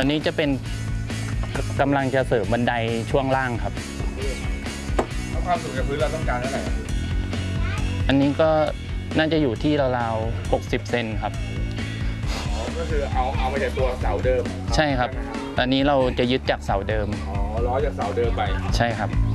อนนี้จะเป็นกำลังจะเสริมบันไดช่วงล่างครับแล้วความสูงจากพื้นเราต้องการเท่าไหร่ครับอันนี้ก็น่าจะอยู่ที่ราวๆ60 เซนครับอ๋อก็คือเอามาจากตัวเสาเดิมใช่ครับตอนนี้เราจะยึดจากเสาเดิมอ๋อล้อจากเสาเดิมไปใช่ครับ